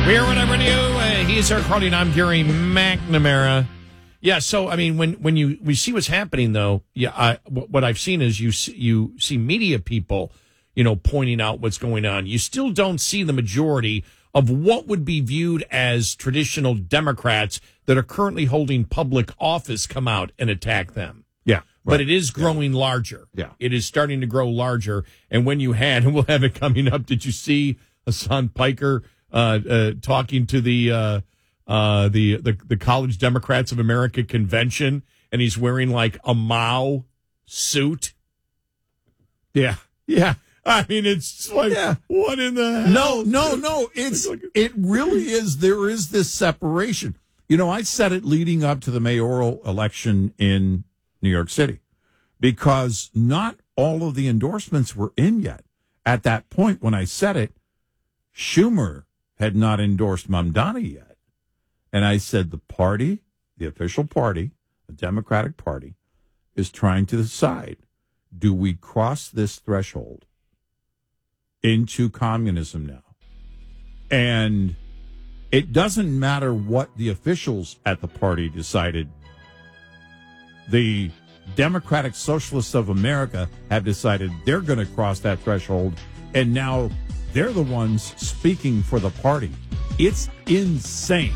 We're whatever new. He's Eric Harley, and I'm Gary McNamara. Yeah, so I mean, when we see what's happening, though, what I've seen is you see media people, pointing out what's going on. You still don't see the majority of what would be viewed as traditional Democrats that are currently holding public office come out and attack them. Yeah. Right. But it is growing larger. Yeah. It is starting to grow larger. And when you had, and we'll have it coming up, did you see Hassan Piker talking to the College Democrats of America convention, and he's wearing like a Mao suit? Yeah. Yeah. I mean, it's like, what in the hell? No. It really is. There is this separation. I said it leading up to the mayoral election in New York City, because not all of the endorsements were in yet. At that point, when I said it, Schumer had not endorsed Mamdani yet. And I said the official party, the Democratic Party, is trying to decide, do we cross this threshold into communism now? And it doesn't matter what the officials at the party decided. The Democratic Socialists of America have decided they're going to cross that threshold, and now they're the ones speaking for the party. It's insane.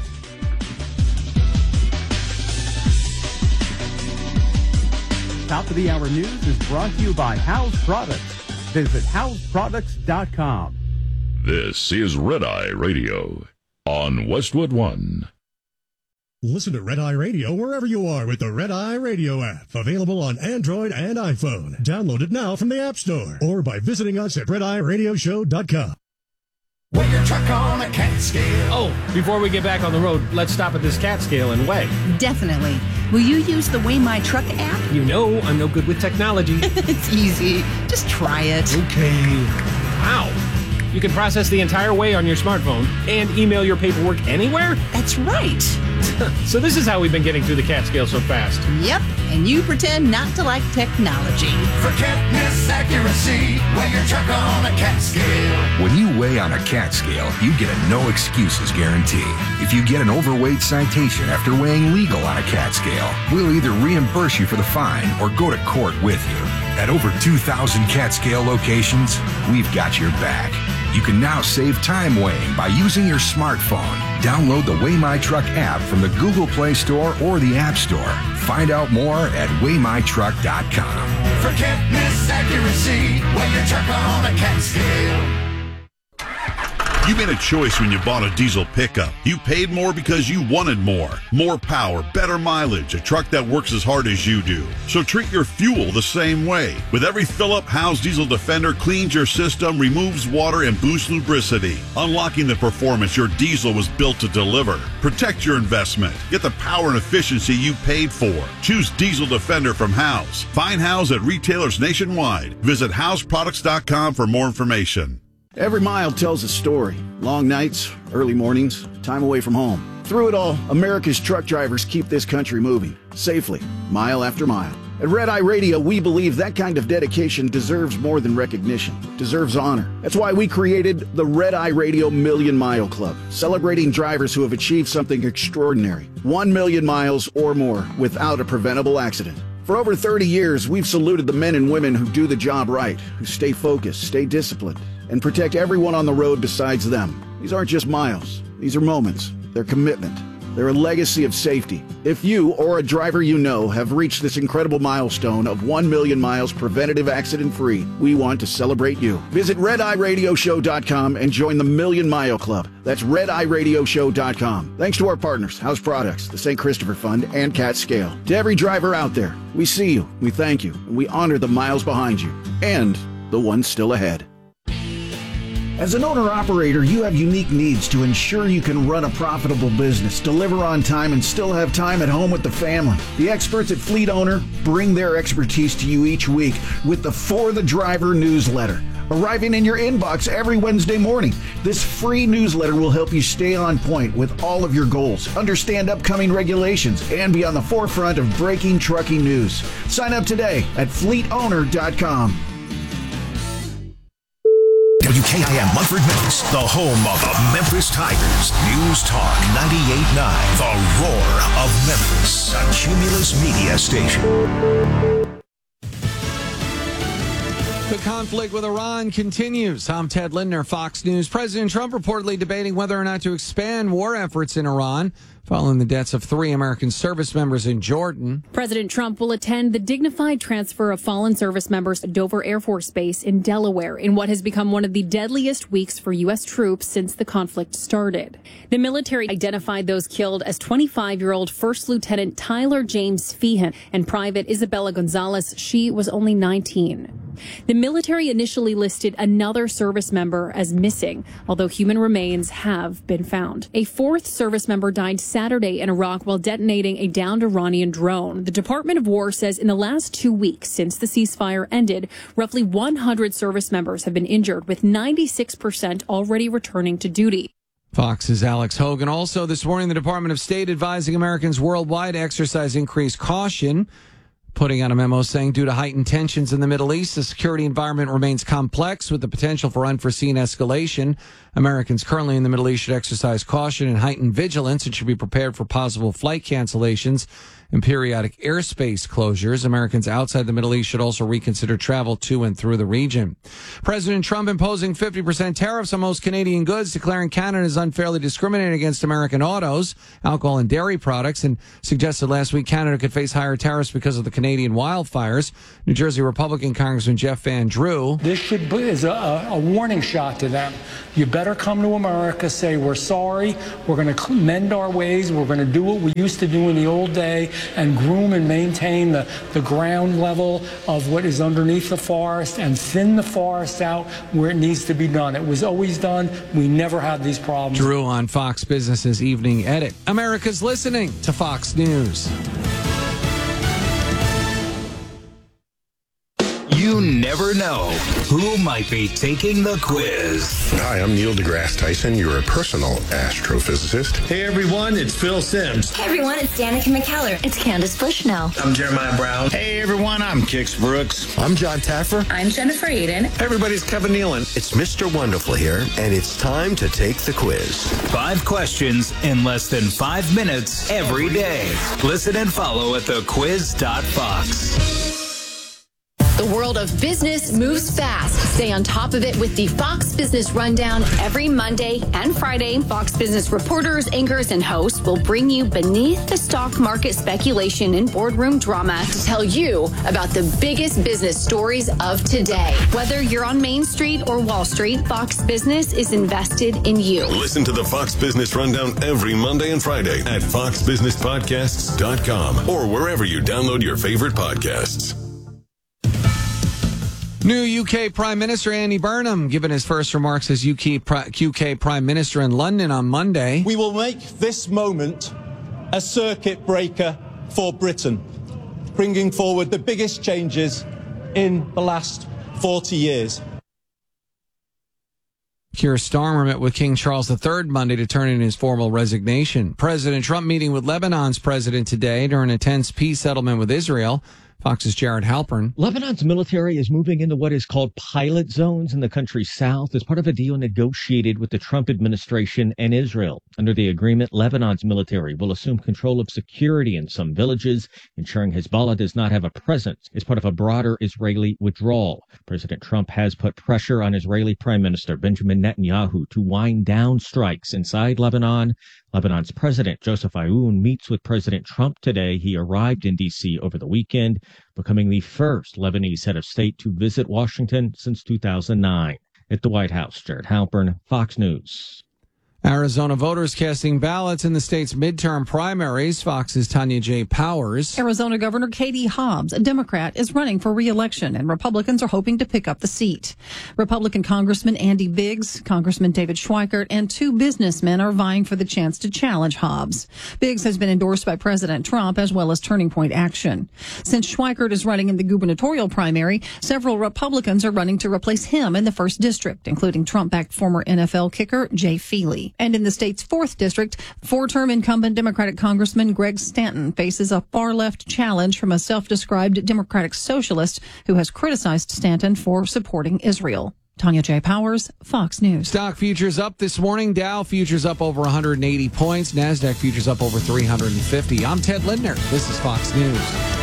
Top of the hour news is brought to you by House Products. Visit houseproducts.com. This is Red Eye Radio on Westwood One. Listen to Red Eye Radio wherever you are with the Red Eye Radio app. Available on Android and iPhone. Download it now from the App Store or by visiting us at redeyeradioshow.com. Weigh your truck on a cat scale. Oh, before we get back on the road, let's stop at this cat scale and weigh. Definitely. Will you use the Weigh My Truck app? You know I'm no good with technology. It's easy. Just try it. Okay. Wow. You can process the entire weigh on your smartphone and email your paperwork anywhere? That's right. So this is how we've been getting through the cat scale so fast. Yep, and you pretend not to like technology. Forget accuracy. Weigh your truck on a cat scale. When you weigh on a cat scale, you get a no excuses guarantee. If you get an overweight citation after weighing legal on a cat scale, we'll either reimburse you for the fine or go to court with you. At over 2,000 cat scale locations, we've got your back. You can now save time weighing by using your smartphone. Download the Weigh My Truck app from the Google Play Store or the App Store. Find out more at weighmytruck.com. Forget accuracy. Weigh your truck on a cat scale. You made a choice when you bought a diesel pickup. You paid more because you wanted more. More power, better mileage, a truck that works as hard as you do. So treat your fuel the same way. With every fill-up, Howe's Diesel Defender cleans your system, removes water, and boosts lubricity, unlocking the performance your diesel was built to deliver. Protect your investment. Get the power and efficiency you paid for. Choose Diesel Defender from Howe's. Find Howe's at retailers nationwide. Visit houseproducts.com for more information. Every mile tells a story. Long nights, early mornings, time away from home. Through it all, America's truck drivers keep this country moving, safely, mile after mile. At Red Eye Radio, we believe that kind of dedication deserves more than recognition, deserves honor. That's why we created the Red Eye Radio Million Mile Club, celebrating drivers who have achieved something extraordinary, 1 million miles or more without a preventable accident. For over 30 years, we've saluted the men and women who do the job right, who stay focused, stay disciplined, and protect everyone on the road besides them. These aren't just miles. These are moments. They're commitment. They're a legacy of safety. If you or a driver you know have reached this incredible milestone of 1 million miles preventative accident-free, we want to celebrate you. Visit RedEyeRadioShow.com and join the Million Mile Club. That's RedEyeRadioShow.com. Thanks to our partners, House Products, the St. Christopher Fund, and Cat Scale. To every driver out there, we see you, we thank you, and we honor the miles behind you, and the ones still ahead. As an owner-operator, you have unique needs to ensure you can run a profitable business, deliver on time, and still have time at home with the family. The experts at Fleet Owner bring their expertise to you each week with the For the Driver newsletter, arriving in your inbox every Wednesday morning. This free newsletter will help you stay on point with all of your goals, understand upcoming regulations, and be on the forefront of breaking trucking news. Sign up today at fleetowner.com. WKIM Munford, Memphis, the home of the Memphis Tigers. News Talk 98.9, the roar of Memphis, a Cumulus media station. The conflict with Iran continues. I'm Ted Lindner, Fox News. President Trump reportedly debating whether or not to expand war efforts in Iran following the deaths of 3 American service members in Jordan. President Trump will attend the dignified transfer of fallen service members at Dover Air Force Base in Delaware in what has become one of the deadliest weeks for U.S. troops since the conflict started. The military identified those killed as 25-year-old First Lieutenant Tyler James Feehan and Private Isabella Gonzalez. She was only 19. The military initially listed another service member as missing, although human remains have been found. A 4th service member died Saturday in Iraq while detonating a downed Iranian drone. The Department of War says in the last 2 weeks since the ceasefire ended, roughly 100 service members have been injured, with 96% already returning to duty. Fox's Alex Hogan. Also this morning, the Department of State advising Americans worldwide to exercise increased caution, putting out a memo saying due to heightened tensions in the Middle East, the security environment remains complex with the potential for unforeseen escalation. Americans currently in the Middle East should exercise caution and heightened vigilance and should be prepared for possible flight cancellations and periodic airspace closures. Americans outside the Middle East should also reconsider travel to and through the region. President Trump imposing 50% tariffs on most Canadian goods, declaring Canada is unfairly discriminating against American autos, alcohol, and dairy products, and suggested last week Canada could face higher tariffs because of the Canadian wildfires. New Jersey Republican Congressman Jeff Van Drew. This should be a warning shot to them. You better come to America, say we're sorry, we're going to mend our ways, we're going to do what we used to do in the old day, and groom and maintain the ground level of what is underneath the forest and thin the forest out where it needs to be done. It was always done. We never had these problems. Drew on Fox Business's Evening Edit. America's listening to Fox News. You never know who might be taking the quiz. Hi, I'm Neil deGrasse Tyson, your personal astrophysicist. Hey everyone, it's Phil Simms. Hey everyone, it's Danica McKellar. It's Candace Bushnell. I'm Jeremiah Brown. Hey everyone, I'm Kix Brooks. I'm John Taffer. I'm Jennifer Aiden. Hey everybody, Kevin Nealon. It's Mr. Wonderful here, and it's time to take the quiz. 5 questions in less than 5 minutes every day. Listen and follow at thequiz.fox. The world of business moves fast. Stay on top of it with the Fox Business Rundown every Monday and Friday. Fox Business reporters, anchors, and hosts will bring you beneath the stock market speculation and boardroom drama to tell you about the biggest business stories of today. Whether you're on Main Street or Wall Street, Fox Business is invested in you. Listen to the Fox Business Rundown every Monday and Friday at foxbusinesspodcasts.com or wherever you download your favorite podcasts. New UK Prime Minister Andy Burnham giving his first remarks as UK Prime Minister in London on Monday. We will make this moment a circuit breaker for Britain, bringing forward the biggest changes in the last 40 years. Keir Starmer met with King Charles III Monday to turn in his formal resignation. President Trump meeting with Lebanon's president today during a tense peace settlement with Israel. Fox's Jared Halpern. Lebanon's military is moving into what is called pilot zones in the country's south as part of a deal negotiated with the Trump administration and Israel. Under the agreement, Lebanon's military will assume control of security in some villages, ensuring Hezbollah does not have a presence as part of a broader Israeli withdrawal. President Trump has put pressure on Israeli Prime Minister Benjamin Netanyahu to wind down strikes inside Lebanon. Lebanon's President Joseph Aoun meets with President Trump today. He arrived in D.C. over the weekend, becoming the first Lebanese head of state to visit Washington since 2009. At the White House, Jared Halpern, Fox News. Arizona voters casting ballots in the state's midterm primaries. Fox's Tanya J. Powers. Arizona Governor Katie Hobbs, a Democrat, is running for re-election, and Republicans are hoping to pick up the seat. Republican Congressman Andy Biggs, Congressman David Schweikert, and 2 businessmen are vying for the chance to challenge Hobbs. Biggs has been endorsed by President Trump as well as Turning Point Action. Since Schweikert is running in the gubernatorial primary, several Republicans are running to replace him in the 1st District, including Trump-backed former NFL kicker Jay Feely. And in the state's 4th district, 4-term incumbent Democratic Congressman Greg Stanton faces a far-left challenge from a self-described Democratic socialist who has criticized Stanton for supporting Israel. Tanya J. Powers, Fox News. Stock futures up this morning. Dow futures up over 180 points. NASDAQ futures up over 350. I'm Ted Lindner. This is Fox News.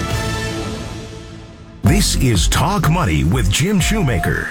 This is Talk Money with Jim Shoemaker.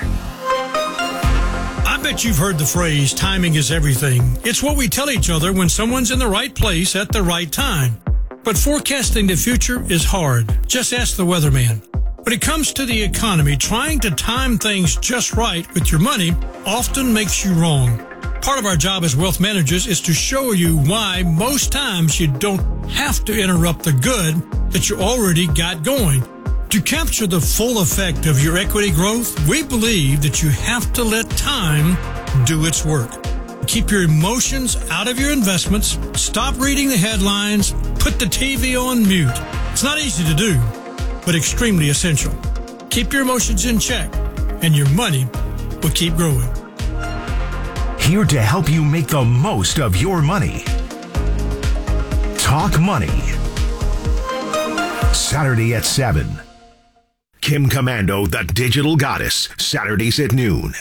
I bet you've heard the phrase, timing is everything. It's what we tell each other when someone's in the right place at the right time. But forecasting the future is hard. Just ask the weatherman. When it comes to the economy, trying to time things just right with your money often makes you wrong. Part of our job as wealth managers is to show you why most times you don't have to interrupt the good that you already got going. To capture the full effect of your equity growth, we believe that you have to let time do its work. Keep your emotions out of your investments, stop reading the headlines, put the TV on mute. It's not easy to do, but extremely essential. Keep your emotions in check, and your money will keep growing. Here to help you make the most of your money. Talk Money. Saturday at 7. Kim Commando, the Digital Goddess. Saturdays at noon.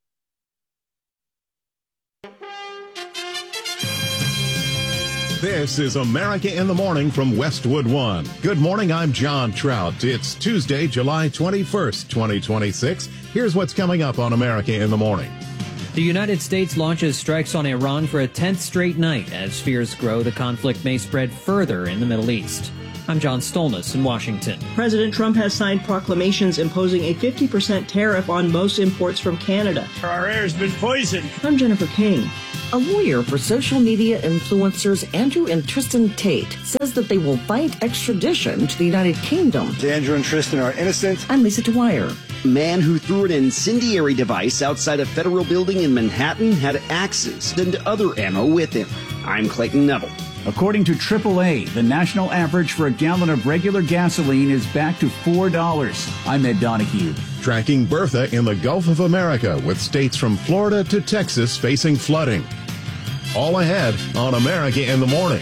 This is America in the Morning from Westwood One. Good morning, I'm John Trout. It's Tuesday, July 21st, 2026. Here's what's coming up on America in the Morning. The United States launches strikes on Iran for a 10th straight night. As fears grow, the conflict may spread further in the Middle East. I'm John Stolness in Washington. President Trump has signed proclamations imposing a 50% tariff on most imports from Canada. Our air has been poisoned. I'm Jennifer King. A lawyer for social media influencers Andrew and Tristan Tate says that they will fight extradition to the United Kingdom. Andrew and Tristan are innocent. I'm Lisa Dwyer. Man who threw an incendiary device outside a federal building in Manhattan had axes and other ammo with him. I'm Clayton Neville. According to AAA, the national average for a gallon of regular gasoline is back to $4. I'm Ed Donahue. Tracking Bertha in the Gulf of America with states from Florida to Texas facing flooding. All ahead on America in the Morning.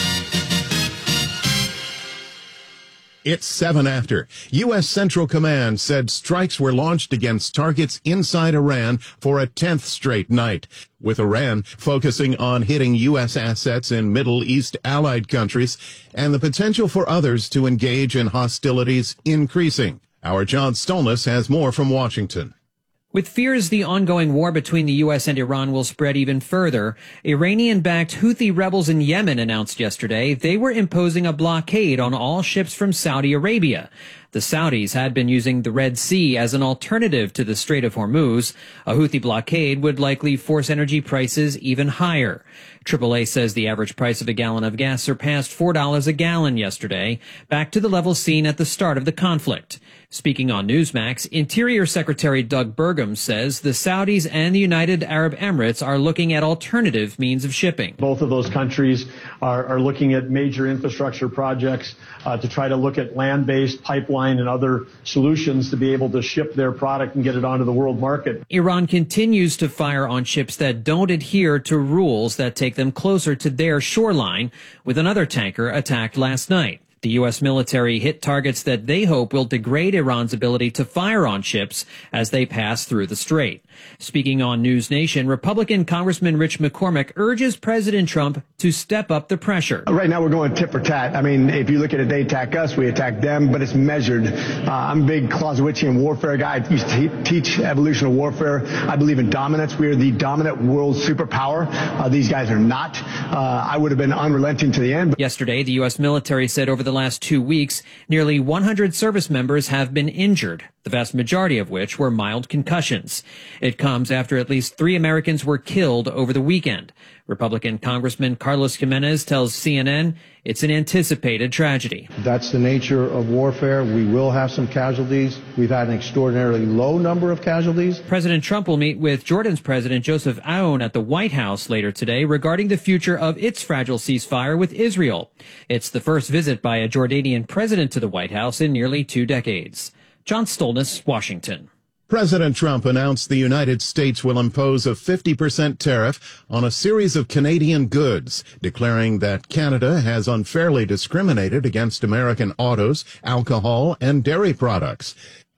It's 7 after. U.S. Central Command said strikes were launched against targets inside Iran for a 10th straight night, with Iran focusing on hitting U.S. assets in Middle East allied countries and the potential for others to engage in hostilities increasing. Our John Stolness has more from Washington. With fears the ongoing war between the U.S. and Iran will spread even further, Iranian-backed Houthi rebels in Yemen announced yesterday they were imposing a blockade on all ships from Saudi Arabia. The Saudis had been using the Red Sea as an alternative to the Strait of Hormuz. A Houthi blockade would likely force energy prices even higher. AAA says the average price of a gallon of gas surpassed $4 a gallon yesterday, back to the level seen at the start of the conflict. Speaking on Newsmax, Interior Secretary Doug Burgum says the Saudis and the United Arab Emirates are looking at alternative means of shipping. Both of those countries are looking at major infrastructure projects to try to look at land-based pipeline and other solutions to be able to ship their product and get it onto the world market. Iran continues to fire on ships that don't adhere to rules that take them closer to their shoreline, with another tanker attacked last night. The U.S. military hit targets that they hope will degrade Iran's ability to fire on ships as they pass through the strait. Speaking on News Nation, Republican Congressman Rich McCormick urges President Trump to step up the pressure. Right now we're going tit for tat. I mean, if you look at it, they attack us, we attack them, but it's measured. I'm a big Clausewitzian warfare guy. I used to teach evolutionary warfare. I believe in dominance. We are the dominant world superpower. These guys are not. I would have been unrelenting to the end. Yesterday, the U.S. military said over the last 2 weeks, nearly 100 service members have been injured, the vast majority of which were mild concussions. It comes after at least 3 Americans were killed over the weekend. Republican Congressman Carlos Jimenez tells CNN it's an anticipated tragedy. That's the nature of warfare. We will have some casualties. We've had an extraordinarily low number of casualties. President Trump will meet with Jordan's President Joseph Aoun at the White House later today regarding the future of its fragile ceasefire with Israel. It's the first visit by a Jordanian president to the White House in nearly 2 decades. John Stolness, Washington. President Trump announced the United States will impose a 50% tariff on a series of Canadian goods, declaring that Canada has unfairly discriminated against American autos, alcohol, and dairy products.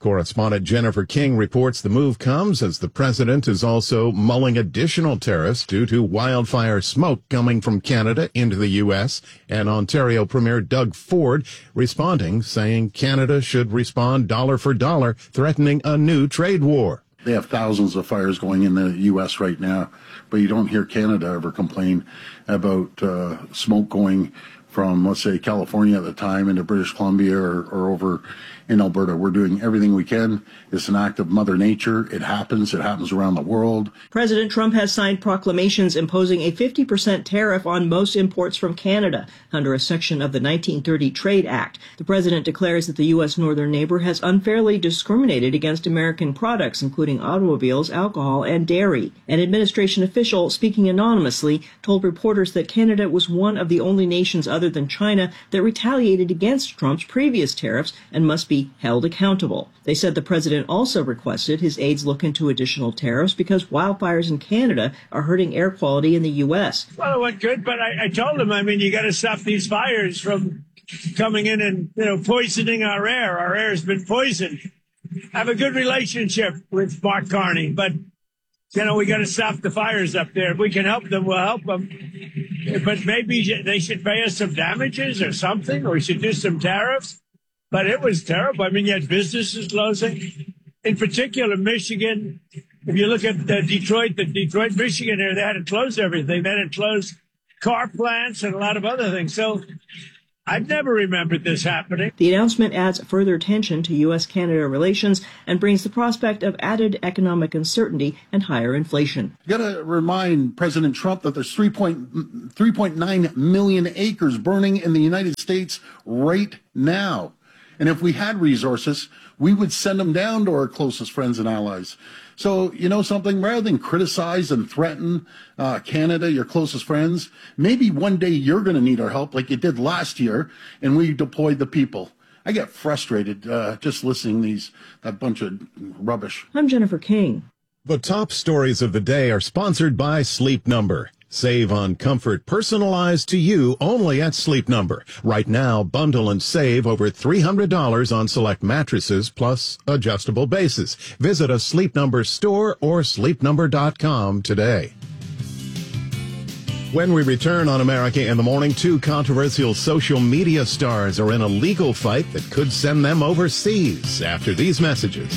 Correspondent Jennifer King reports the move comes as the president is also mulling additional tariffs due to wildfire smoke coming from Canada into the U.S., and Ontario Premier Doug Ford responding, saying Canada should respond dollar for dollar, threatening a new trade war. They have thousands of fires going in the U.S. right now, but you don't hear Canada ever complain about smoke going from, let's say, California at the time into British Columbia or over in Alberta. We're doing everything we can. It's an act of Mother Nature. It happens around the world. President Trump has signed proclamations imposing a 50% tariff on most imports from Canada under a section of the 1930 Trade Act. The president declares that the U.S. northern neighbor has unfairly discriminated against American products, including automobiles, alcohol, and dairy. An administration official speaking anonymously told reporters that Canada was one of the only nations other than China that retaliated against Trump's previous tariffs and must be held accountable. They said the president also requested his aides look into additional tariffs because wildfires in Canada are hurting air quality in the U.S. Well, it went good, but I told him, you got to stop these fires from coming in and, poisoning our air. Our air has been poisoned. I have a good relationship with Mark Carney, but, we got to stop the fires up there. If we can help them, we'll help them. But maybe they should pay us some damages or something, or we should do some tariffs. But it was terrible. You had businesses closing. In particular, Michigan. If you look at Detroit, Michigan area, they had to close everything. They had to close car plants and a lot of other things. So I've never remembered this happening. The announcement adds further tension to U.S.-Canada relations and brings the prospect of added economic uncertainty and higher inflation. You got to remind President Trump that there's 3.9 million acres burning in the United States right now. And if we had resources, we would send them down to our closest friends and allies. So, something, rather than criticize and threaten Canada, your closest friends, maybe one day you're going to need our help like you did last year, and we deployed the people. I get frustrated just listening to that bunch of rubbish. I'm Jennifer King. The top stories of the day are sponsored by Sleep Number. Save on comfort personalized to you only at Sleep Number. Right now, bundle and save over $300 on select mattresses plus adjustable bases. Visit a Sleep Number store or sleepnumber.com today. When we return on America in the Morning, two controversial social media stars are in a legal fight that could send them overseas after these messages.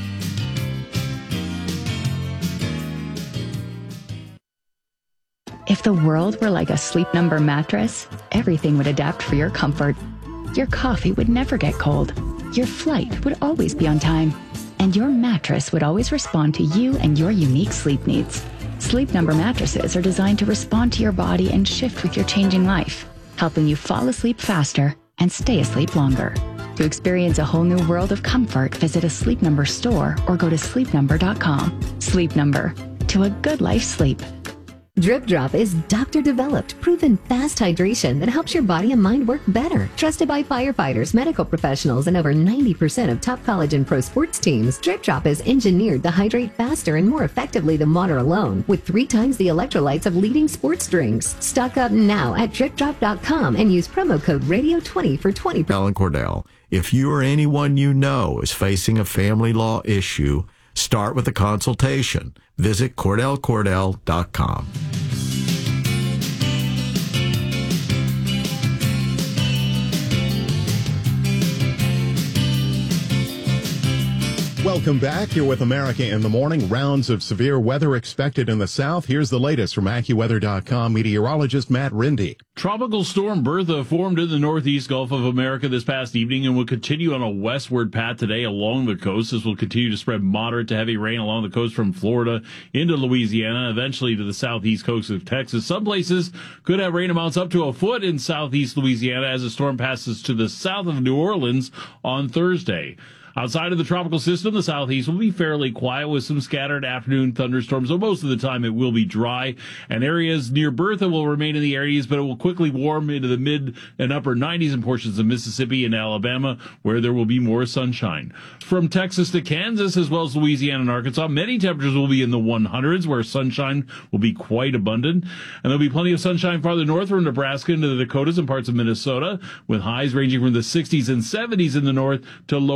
If the world were like a Sleep Number mattress, everything would adapt for your comfort. Your coffee would never get cold. Your flight would always be on time. And your mattress would always respond to you and your unique sleep needs. Sleep Number mattresses are designed to respond to your body and shift with your changing life, helping you fall asleep faster and stay asleep longer. To experience a whole new world of comfort, visit a Sleep Number store or go to sleepnumber.com. Sleep Number. To a good life sleep. Drip Drop is doctor-developed, proven fast hydration that helps your body and mind work better. Trusted by firefighters, medical professionals, and over 90% of top college and pro sports teams, Drip Drop is engineered to hydrate faster and more effectively than water alone, with 3 times the electrolytes of leading sports drinks. Stock up now at dripdrop.com and use promo code Radio20 for 20%. Alan Cordell, if you or anyone you know is facing a family law issue, start with a consultation. Visit CordellCordell.com. Welcome back. You're with America in the Morning. Rounds of severe weather expected in the south. Here's the latest from AccuWeather.com meteorologist Matt Rindy. Tropical storm Bertha formed in the northeast Gulf of America this past evening and will continue on a westward path today along the coast. This will continue to spread moderate to heavy rain along the coast from Florida into Louisiana, eventually to the southeast coast of Texas. Some places could have rain amounts up to a foot in southeast Louisiana as the storm passes to the south of New Orleans on Thursday. Outside of the tropical system, the southeast will be fairly quiet with some scattered afternoon thunderstorms, so most of the time it will be dry, and areas near Bertha will remain in the areas, but it will quickly warm into the mid and upper 90s in portions of Mississippi and Alabama, where there will be more sunshine. From Texas to Kansas, as well as Louisiana and Arkansas, many temperatures will be in the 100s, where sunshine will be quite abundant, and there'll be plenty of sunshine farther north from Nebraska into the Dakotas and parts of Minnesota, with highs ranging from the 60s and 70s in the north to lower 90s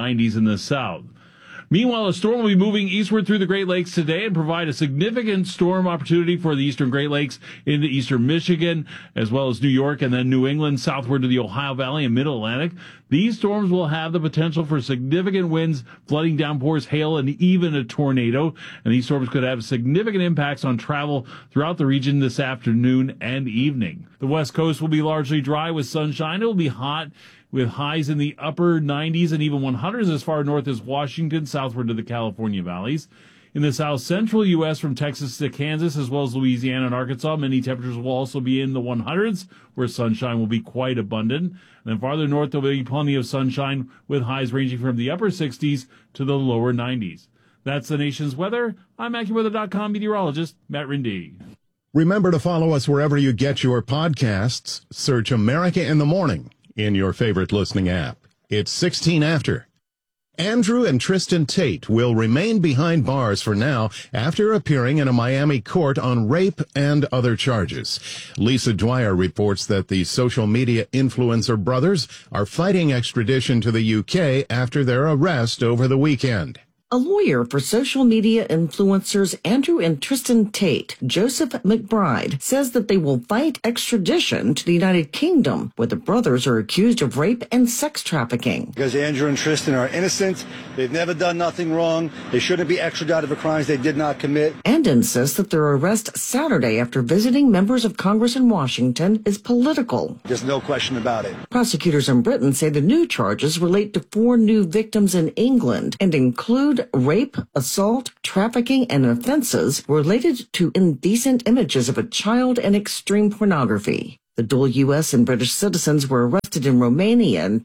90s in the south. Meanwhile, a storm will be moving eastward through the Great Lakes today and provide a significant storm opportunity for the eastern Great Lakes into eastern Michigan, as well as New York and then New England, southward to the Ohio Valley and Mid-Atlantic. These storms will have the potential for significant winds, flooding, downpours, hail, and even a tornado. And these storms could have significant impacts on travel throughout the region this afternoon and evening. The West Coast will be largely dry with sunshine. It will be hot, with highs in the upper 90s and even 100s as far north as Washington, southward to the California valleys. In the south central U.S. from Texas to Kansas, as well as Louisiana and Arkansas, many temperatures will also be in the 100s, where sunshine will be quite abundant. And then farther north, there will be plenty of sunshine, with highs ranging from the upper 60s to the lower 90s. That's the nation's weather. I'm AccuWeather.com meteorologist Matt Rindy. Remember to follow us wherever you get your podcasts. Search America in the Morning in your favorite listening app. It's 16 after. Andrew and Tristan Tate will remain behind bars for now after appearing in a Miami court on rape and other charges. Lisa Dwyer reports that the social media influencer brothers are fighting extradition to the UK after their arrest over the weekend. A lawyer for social media influencers Andrew and Tristan Tate, Joseph McBride, says that they will fight extradition to the United Kingdom, where the brothers are accused of rape and sex trafficking. Because Andrew and Tristan are innocent, they've never done nothing wrong, they shouldn't be extradited for crimes they did not commit. And insists that their arrest Saturday after visiting members of Congress in Washington is political. There's no question about it. Prosecutors in Britain say the new charges relate to 4 new victims in England and include rape, assault, trafficking, and offenses related to indecent images of a child and extreme pornography. The dual U.S. and British citizens were arrested in Romania in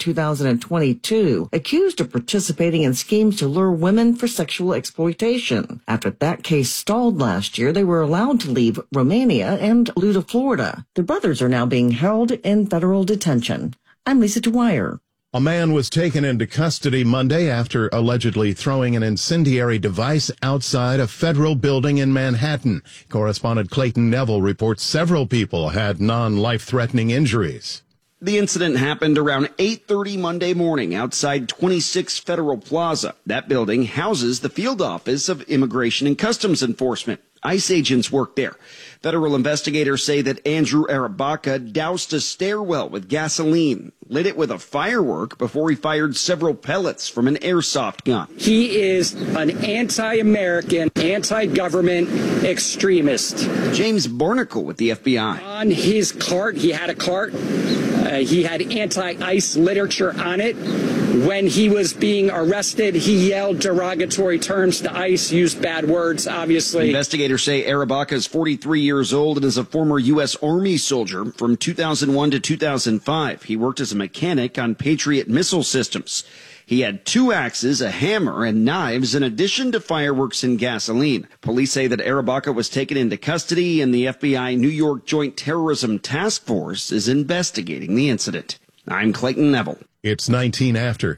2022, accused of participating in schemes to lure women for sexual exploitation. After that case stalled last year, they were allowed to leave Romania and flew to Florida. The brothers are now being held in federal detention. I'm Lisa Dwyer. A man was taken into custody Monday after allegedly throwing an incendiary device outside a federal building in Manhattan. Correspondent Clayton Neville reports several people had non-life-threatening injuries. The incident happened around 8:30 Monday morning outside 26 Federal Plaza. That building houses the field office of Immigration and Customs Enforcement. ICE agents work there. Federal investigators say that Andrew Arabaka doused a stairwell with gasoline, lit it with a firework before he fired several pellets from an airsoft gun. He is an anti-American, anti-government extremist. James Barnacle with the FBI. On his cart, he had a cart. He had anti-ICE literature on it. When he was being arrested, he yelled derogatory terms to ICE, used bad words, obviously. Investigators say Arabaka is 43 years old and is a former U.S. Army soldier. From 2001 to 2005, he worked as a mechanic on Patriot missile systems. He had 2 axes, a hammer, and knives in addition to fireworks and gasoline. Police say that Arabaka was taken into custody, and the FBI New York Joint Terrorism Task Force is investigating the incident. I'm Clayton Neville. It's 19 after.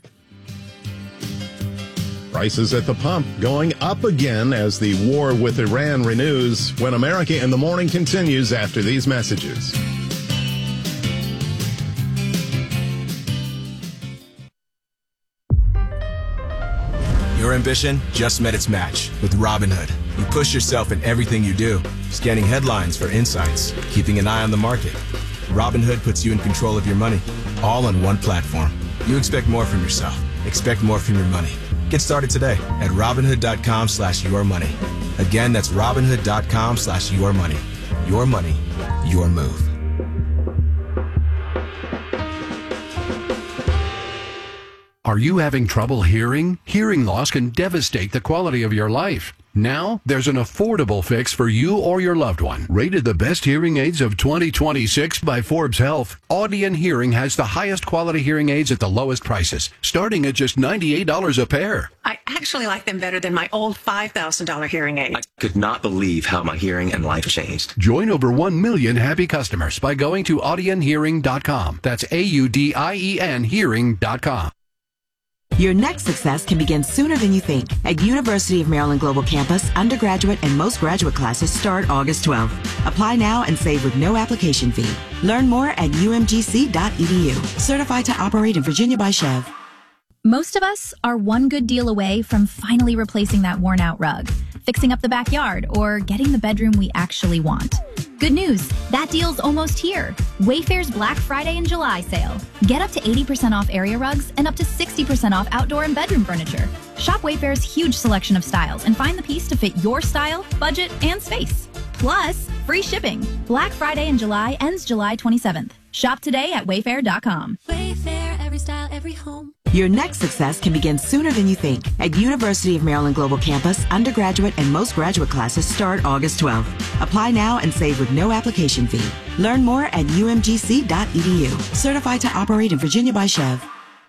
Prices at the pump going up again as the war with Iran renews when America in the Morning continues after these messages. Your ambition just met its match with Robinhood. You push yourself in everything you do, scanning headlines for insights, keeping an eye on the market. Robinhood puts you in control of your money, all on one platform. You expect more from yourself. Expect more from your money. Get started today at Robinhood.com/yourmoney. Again, that's Robinhood.com/yourmoney. Your money, your move. Are you having trouble hearing? Hearing loss can devastate the quality of your life. Now, there's an affordable fix for you or your loved one. Rated the best hearing aids of 2026 by Forbes Health, Audion Hearing has the highest quality hearing aids at the lowest prices, starting at just $98 a pair. I actually like them better than my old $5,000 hearing aid. I could not believe how my hearing and life changed. Join over 1 million happy customers by going to audionhearing.com. That's AUDIEN hearing.com. Your next success can begin sooner than you think. At University of Maryland Global Campus, undergraduate and most graduate classes start August 12th. Apply now and save with no application fee. Learn more at umgc.edu. Certified to operate in Virginia by Chev. Most of us are one good deal away from finally replacing that worn-out rug, fixing up the backyard, or getting the bedroom we actually want. Good news, that deal's almost here. Wayfair's Black Friday and July sale. Get up to 80% off area rugs and up to 60% off outdoor and bedroom furniture. Shop Wayfair's huge selection of styles and find the piece to fit your style, budget, and space. Plus, free shipping. Black Friday in July ends July 27th. Shop today at wayfair.com. Wayfair, every style, every home. Your next success can begin sooner than you think. At University of Maryland Global Campus, undergraduate and most graduate classes start August 12th. Apply now and save with no application fee. Learn more at umgc.edu. Certified to operate in Virginia by Chev.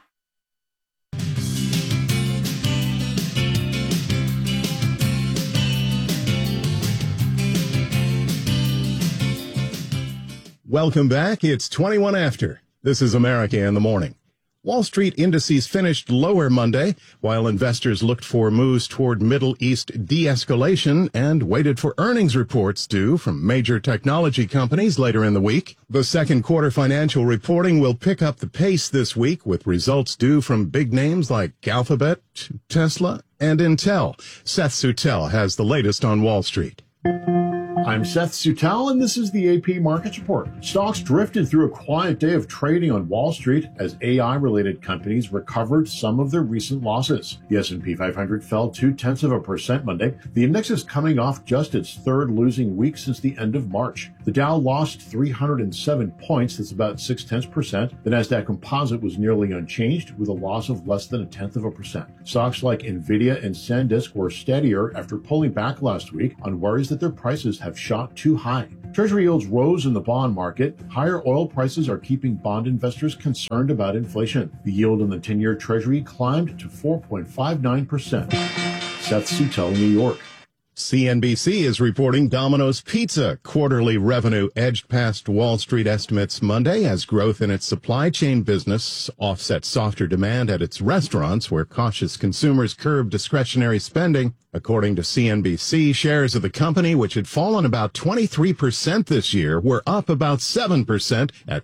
Welcome back. It's 21 after. This is America in the Morning. Wall Street indices finished lower Monday, while investors looked for moves toward Middle East de-escalation and waited for earnings reports due from major technology companies later in the week. The second quarter financial reporting will pick up the pace this week with results due from big names like Alphabet, Tesla, and Intel. Seth Sutel has the latest on Wall Street. I'm Seth Sutel, and this is the AP Markets Report. Stocks drifted through a quiet day of trading on Wall Street as AI-related companies recovered some of their recent losses. The S&P 500 fell 0.2% Monday. The index is coming off just its third losing week since the end of March. The Dow lost 307 points, that's about 0.6%. The Nasdaq Composite was nearly unchanged with a loss of less than 0.1%. Stocks like Nvidia and SanDisk were steadier after pulling back last week on worries that their prices have shot too high. Treasury yields rose in the bond market. Higher oil prices are keeping bond investors concerned about inflation. The yield in the 10-year Treasury climbed to 4.59%. Seth Sutel, New York. CNBC is reporting Domino's Pizza quarterly revenue edged past Wall Street estimates Monday as growth in its supply chain business offset softer demand at its restaurants where cautious consumers curbed discretionary spending. According to CNBC, shares of the company, which had fallen about 23% this year, were up about 7% at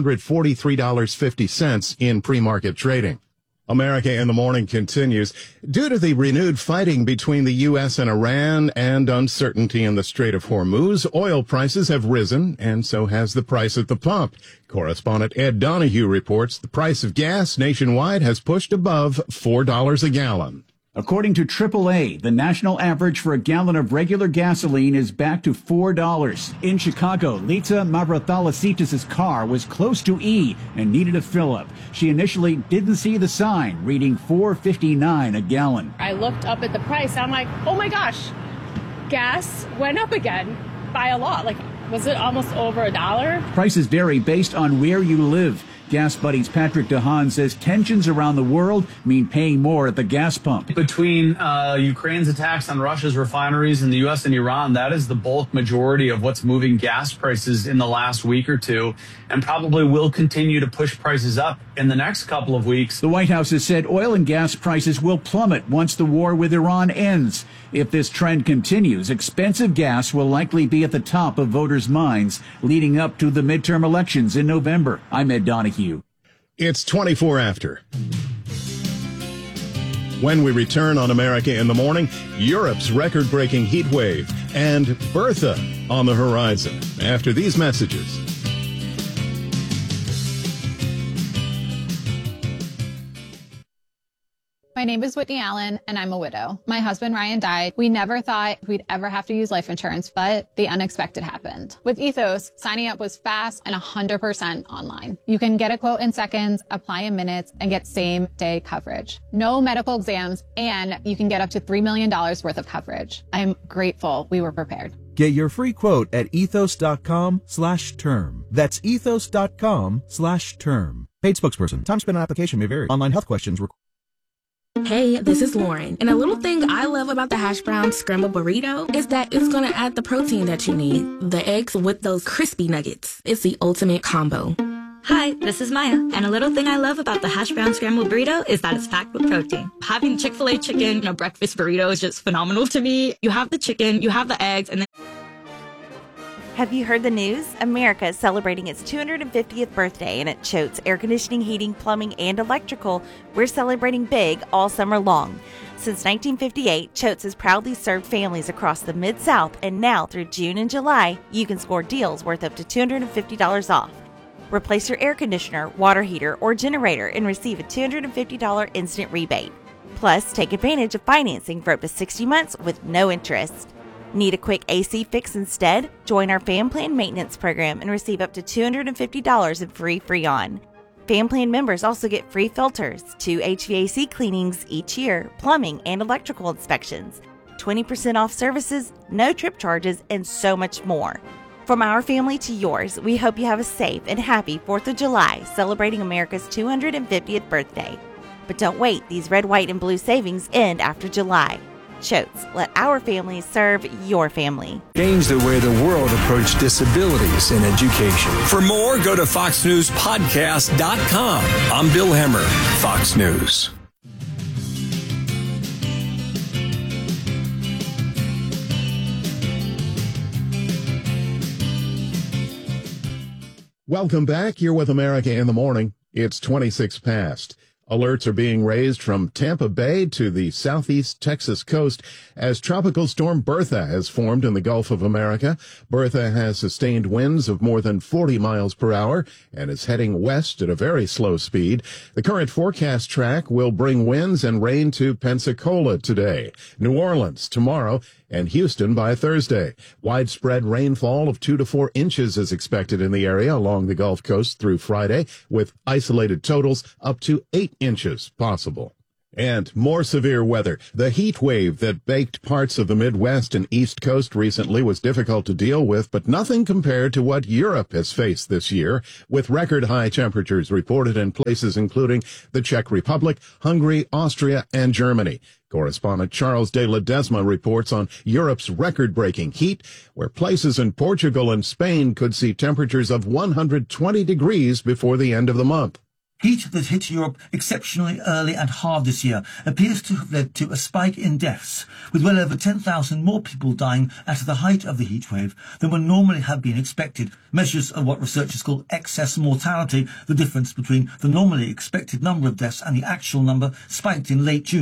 $343.50 in pre-market trading. America in the Morning continues. Due to the renewed fighting between the U.S. and Iran and uncertainty in the Strait of Hormuz, oil prices have risen, and so has the price at the pump. Correspondent Ed Donahue reports the price of gas nationwide has pushed above $4 a gallon. According to AAA, the national average for a gallon of regular gasoline is back to $4. In Chicago, Lita Mavrathalasitis' car was close to E and needed a fill-up. She initially didn't see the sign, reading $4.59 a gallon. I looked up at the price. I'm like, oh my gosh, gas went up again by a lot. Like, was it almost over $1? Prices vary based on where you live. Gas Buddy's Patrick DeHaan says tensions around the world mean paying more at the gas pump. Between Ukraine's attacks on Russia's refineries in the U.S. and Iran, that is the bulk majority of what's moving gas prices in the last week or two, and probably will continue to push prices up in the next couple of weeks. The White House has said oil and gas prices will plummet once the war with Iran ends. If this trend continues, expensive gas will likely be at the top of voters' minds leading up to the midterm elections in November. I'm Ed Donahue. It's 24 after. When we return on America in the Morning, Europe's record-breaking heat wave and Bertha on the horizon. After these messages. My name is Whitney Allen, and I'm a widow. My husband, Ryan, died. We never thought we'd ever have to use life insurance, but the unexpected happened. With Ethos, signing up was fast and 100% online. You can get a quote in seconds, apply in minutes, and get same-day coverage. No medical exams, and you can get up to $3 million worth of coverage. I'm grateful we were prepared. Get your free quote at ethos.com/term. That's ethos.com/term. Paid spokesperson. Time spent on application may vary. Online health questions required. Hey, this is Lauren, and a little thing I love about the hash brown scrambled burrito is that it's going to add the protein that you need. The eggs with those crispy nuggets. It's the ultimate combo. Hi, this is Maya, and a little thing I love about the hash brown scrambled burrito is that it's packed with protein. Having Chick-fil-A chicken in a breakfast burrito is just phenomenal to me. You have the chicken, you have the eggs, and then... Have you heard the news? America is celebrating its 250th birthday, and at Choate's Air Conditioning, Heating, Plumbing, and Electrical, we're celebrating big all summer long. Since 1958, Choate's has proudly served families across the Mid-South, and now through June and July, you can score deals worth up to $250 off. Replace your air conditioner, water heater, or generator and receive a $250 instant rebate. Plus, take advantage of financing for up to 60 months with no interest. Need a quick AC fix instead? Join our Fan Plan Maintenance Program and receive up to $250 in free Freon. Fan Plan members also get free filters, 2 HVAC cleanings each year, plumbing and electrical inspections, 20% off services, no trip charges, and so much more. From our family to yours, we hope you have a safe and happy 4th of July celebrating America's 250th birthday. But don't wait, these red, white, and blue savings end after July. Choate's, let our family serve your family. Change the way the world approaches disabilities in education. For more, go to foxnewspodcast.com. I'm Bill Hemmer, Fox News. Welcome back. You're with America in the Morning. It's 26 past. Alerts are being raised from Tampa Bay to the southeast Texas coast as Tropical Storm Bertha has formed in the Gulf of America. Bertha has sustained winds of more than 40 miles per hour and is heading west at a very slow speed. The current forecast track will bring winds and rain to Pensacola today, New Orleans tomorrow, and Houston by Thursday. Widespread rainfall of 2 to 4 inches is expected in the area along the Gulf Coast through Friday, with isolated totals up to 8 inches possible. And more severe weather. The heat wave that baked parts of the Midwest and East Coast recently was difficult to deal with, but nothing compared to what Europe has faced this year, with record high temperatures reported in places including the Czech Republic, Hungary, Austria, and Germany. Correspondent Charles de Ledesma reports on Europe's record-breaking heat, where places in Portugal and Spain could see temperatures of 120 degrees before the end of the month. Heat that hit Europe exceptionally early and hard this year appears to have led to a spike in deaths, with well over 10,000 more people dying at the height of the heat wave than would normally have been expected. Measures of what researchers call excess mortality, the difference between the normally expected number of deaths and the actual number, spiked in late June.